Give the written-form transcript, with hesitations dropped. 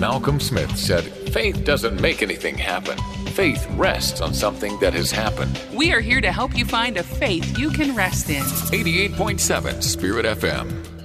Malcolm Smith said, "Faith doesn't make anything happen. Faith rests on something that has happened." We are here to help you find a faith you can rest in. 88.7 Spirit FM.